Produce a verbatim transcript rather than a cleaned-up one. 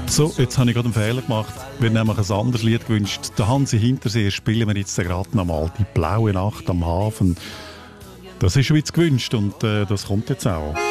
So, jetzt habe ich gerade einen Fehler gemacht. Wir haben nämlich ein anderes Lied gewünscht. Der Hansi Hinterseer spielen wir jetzt gerade nochmal. Die blaue Nacht am Hafen. Das ist schon jetzt gewünscht und äh, das kommt jetzt auch.